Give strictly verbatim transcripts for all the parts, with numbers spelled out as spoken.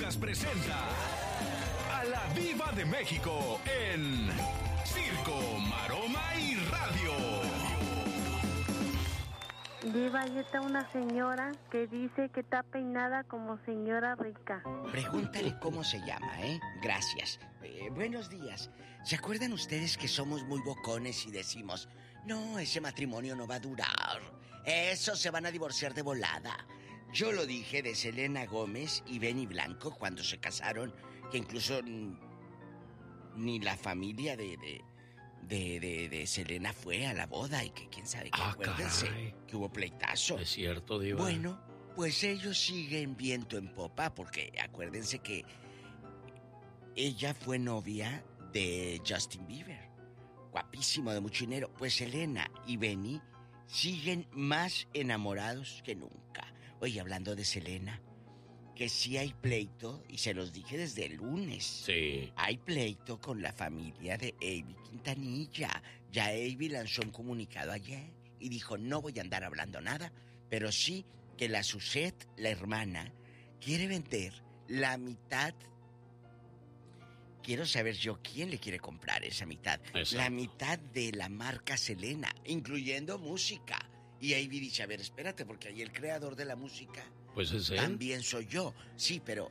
Cantinflas presenta a la Diva de México en Circo, Maroma y Radio. Diva, ahí está una señora que dice que está peinada como señora rica. Pregúntale cómo se llama, ¿eh? Gracias. Eh, buenos días. ¿Se acuerdan ustedes que somos muy bocones y decimos, no, ese matrimonio no va a durar? Eso, se van a divorciar de volada. Yo lo dije de Selena Gómez y Benny Blanco cuando se casaron, que incluso n- ni la familia de... de De, de, de Selena fue a la boda y que quién sabe qué, Ah, acuérdense caray. que hubo pleitazo. Es cierto, Diva. Bueno, pues ellos siguen viento en popa porque acuérdense que ella fue novia de Justin Bieber, guapísimo, de mucho dinero. Pues Selena y Benny siguen más enamorados que nunca. Oye, hablando de Selena, que sí hay pleito, y se los dije desde el lunes. Sí. Hay pleito con la familia de Ivy Quintanilla. Ya Ivy lanzó un comunicado ayer y dijo, no voy a andar hablando nada, pero sí que la Suzette, la hermana, quiere vender la mitad. Quiero saber yo quién le quiere comprar esa mitad. Exacto. La mitad de la marca Selena, incluyendo música. Y Ivy dice, a ver, espérate, porque ahí el creador de la música... Pues es él. También soy yo. Sí, pero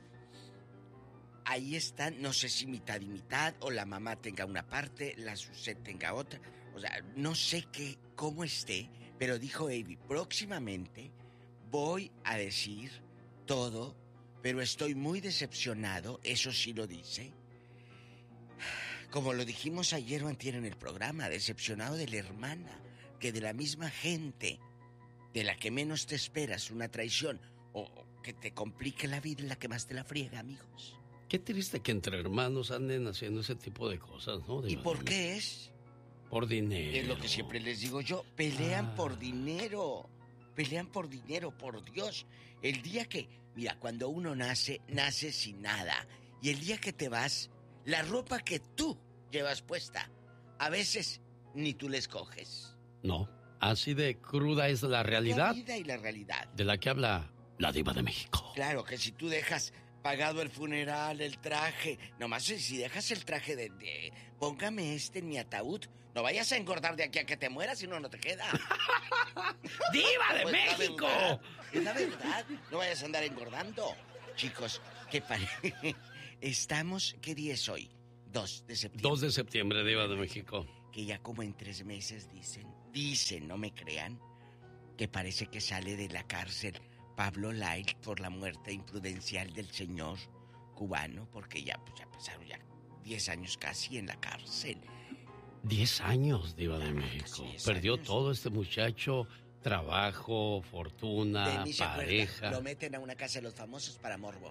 ahí están, no sé si mitad y mitad, o la mamá tenga una parte, la Suzette tenga otra. O sea, no sé qué, cómo esté, pero dijo Ivy, próximamente voy a decir todo, pero estoy muy decepcionado, eso sí lo dice. Como lo dijimos ayer o antier en el programa, decepcionado de la hermana, que de la misma gente, de la que menos te esperas una traición, o que te complique la vida, la que más te la friega, amigos. Qué triste que entre hermanos anden haciendo ese tipo de cosas, ¿no? ¿Y Diva? por qué es? Por dinero. Es lo que siempre les digo yo, pelean Ah. por dinero. Pelean por dinero, por Dios. El día que, mira, cuando uno nace, nace sin nada. Y el día que te vas, la ropa que tú llevas puesta, a veces ni tú la escoges. No, así de cruda es la realidad. La vida y la realidad. De la que habla la Diva de México. Claro, que si tú dejas pagado el funeral, el traje, nomás si dejas el traje de, de póngame este en mi ataúd, no vayas a engordar de aquí a que te mueras, si no, no te queda. ¡Diva de Pues México! La verdad, es la verdad, no vayas a andar engordando. Chicos, ¿qué pare... Estamos, ¿qué día es hoy? dos de septiembre. dos de septiembre, Diva de México. Que ya como en tres meses dicen, dicen, no me crean, que parece que sale de la cárcel Pablo Lyle por la muerte imprudencial del señor cubano, porque ya, pues, ya pasaron ya diez años casi en la cárcel. Diez años, Diva de México. Perdió años. todo este muchacho, trabajo, De fortuna, mí se acuerda, pareja. lo meten a una casa de los famosos para morbo.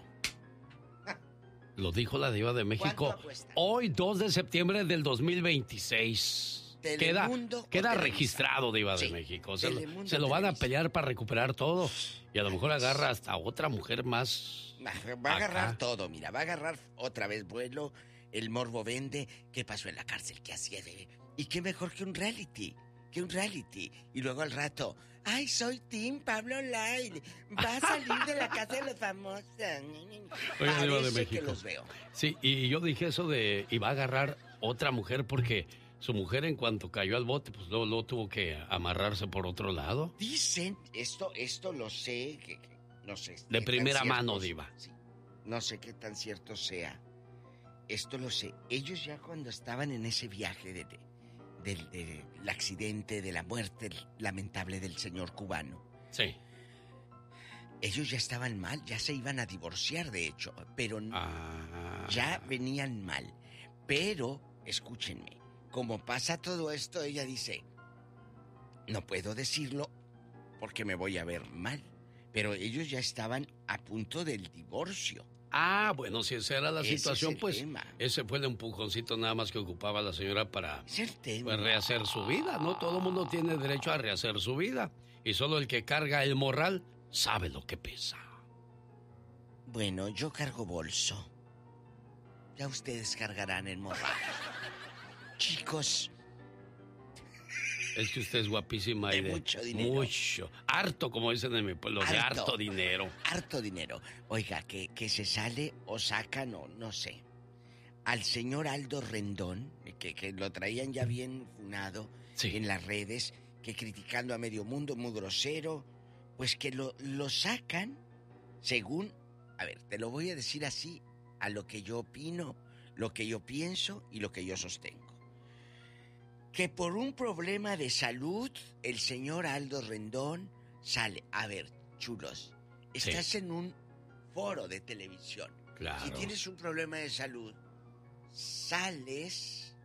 Lo dijo la Diva de México. ¿Cuánto apuesta? Hoy, dos de septiembre del dos mil veintiséis. Queda, Telemundo queda o Televisa. registrado, Diva Sí, de México. Se, lo, Telemundo se o lo van a Televisa. pelear para recuperar todo. Y a lo mejor agarra hasta otra mujer más. Va a agarrar acá. todo, mira, va a agarrar otra vez vuelo, el morbo vende, ¿qué pasó en la cárcel? ¿Qué hacía de...? Y qué mejor que un reality, que un reality. Y luego al rato, ay, soy Tim Pablo Lyle, va a salir de la casa de los famosos. Oiga, Diva de Parece México. que los veo. Sí, y yo dije eso de. Y va a agarrar otra mujer porque su mujer, en cuanto cayó al bote, pues luego, luego tuvo que amarrarse por otro lado. Dicen, esto, esto lo sé, que, que no sé. De qué primera tan mano, cierto- Diva. Sí, no sé qué tan cierto sea. Esto lo sé. Ellos ya cuando estaban en ese viaje de, de- del del accidente, de la muerte lamentable del señor cubano, Sí. ellos ya estaban mal, ya se iban a divorciar, de hecho, pero n- Ah. ya venían mal. Pero, escúchenme, como pasa todo esto, ella dice, no puedo decirlo porque me voy a ver mal. Pero ellos ya estaban a punto del divorcio. Ah, bueno, si esa era la Ese situación, es el pues tema. ese fue el empujoncito nada más que ocupaba la señora para Es el tema. pues, rehacer su vida, ¿no? Todo el mundo tiene derecho a rehacer su vida. Y solo el que carga el morral sabe lo que pesa. Bueno, yo cargo bolso. Ya ustedes cargarán el morral. Chicos, Es que usted es guapísima de y de mucho dinero. Mucho. Harto, como dicen en mi pueblo, harto, de harto dinero. Harto dinero. Oiga, que, que se sale o saca, no, no sé. Al señor Aldo Rendón, que, que lo traían ya bien funado sí. en las redes, que criticando a medio mundo, muy grosero, pues que lo, lo sacan según, a ver, te lo voy a decir así, a lo que yo opino, lo que yo pienso y lo que yo sostengo. Que por un problema de salud, el señor Aldo Rendón sale. A ver, chulos, estás sí. en un foro de televisión. Claro. Si tienes un problema de salud, sales,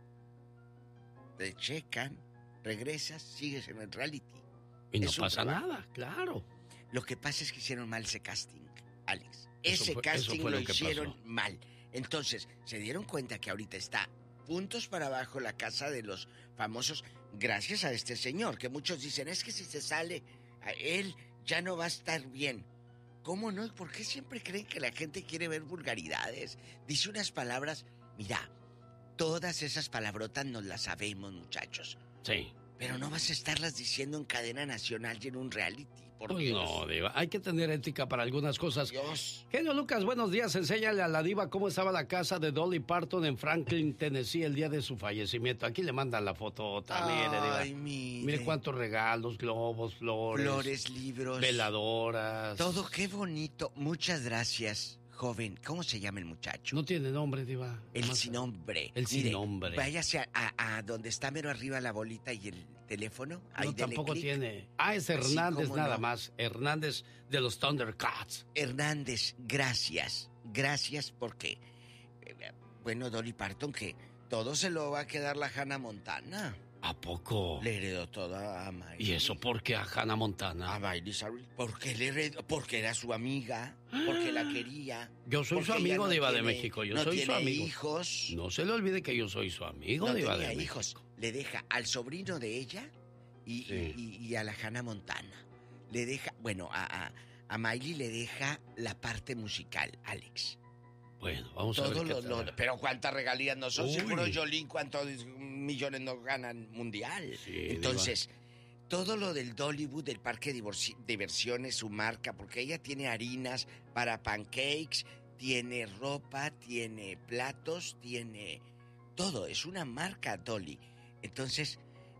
te checan, regresas, sigues en el reality. Y no es pasa nada, claro. Lo que pasa es que hicieron mal ese casting, Alex. Ese eso fue, casting eso fue lo, lo que hicieron pasó. mal. Entonces, se dieron cuenta que ahorita está puntos para abajo la casa de los famosos gracias a este señor, que muchos dicen, es que si se sale a él ya no va a estar bien. ¿Cómo no? ¿Por qué siempre creen que la gente quiere ver vulgaridades? Dice unas palabras, mira, todas esas palabrotas nos las sabemos, muchachos. Sí. Pero no vas a estarlas diciendo en cadena nacional y en un reality. Por Pues Dios. no, Diva. Hay que tener ética para algunas cosas. Dios. Genio Lucas, buenos días. Enséñale a la Diva cómo estaba la casa de Dolly Parton en Franklin, Tennessee, el día de su fallecimiento. Aquí le mandan la foto también, Diva. Ay, mire. Mire cuántos regalos, globos, flores. Flores, libros. Veladoras. Todo, qué bonito. Muchas gracias, joven. ¿Cómo se llama el muchacho? No tiene nombre, Diva. El Más sin nombre. El sin Mire, nombre. Váyase a, a, a donde está mero arriba la bolita y el teléfono. Ahí no, tampoco click. tiene. Ah, es Hernández nada no. más. Hernández de los Thundercats. Hernández, gracias. Gracias porque, eh, bueno, Dolly Parton, que todo se lo va a quedar la Hannah Montana. ¿A poco? Le heredó todo a Miley. ¿Y eso por qué a Hannah Montana? A Miley Cyrus. Porque le heredó, porque era su amiga, porque la quería. Yo soy su amigo, no Diva tiene, de México. Yo no soy tiene su amigo. hijos. No se le olvide que yo soy su amigo, no Diva de tenía México. hijos. Le deja al sobrino de ella y, sí. y, y, y a la Hannah Montana. Le deja, bueno, a, a, a Miley le deja la parte musical, Alex. Bueno, vamos Todo a ver lo, qué lo, pero cuántas regalías no son. Uy. Seguro Jolín cuántos millones no ganan mundial. Sí, entonces, Diva. Todo lo del Dollywood, del parque de diversiones, su marca, porque ella tiene harinas para pancakes, tiene ropa, tiene platos, tiene todo. Es una marca Dolly. Entonces,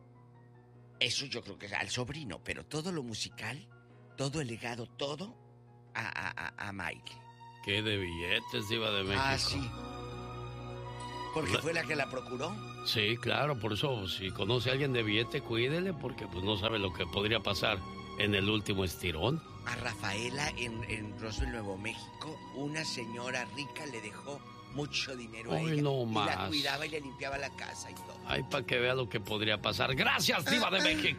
eso yo creo que es al sobrino, pero todo lo musical, todo el legado, todo a, a, a, a Miley. ¿Qué de billetes, Diva de México? Ah, sí. Porque fue la que la procuró. Sí, claro, por eso si conoce a alguien de billete, cuídele, porque pues no sabe lo que podría pasar en el último estirón. A Rafaela en, en Roswell, Nuevo México, una señora rica le dejó mucho dinero Ay, a ella. No y más. la cuidaba y le limpiaba la casa y todo. Ay, para que vea lo que podría pasar. Gracias, Diva de México.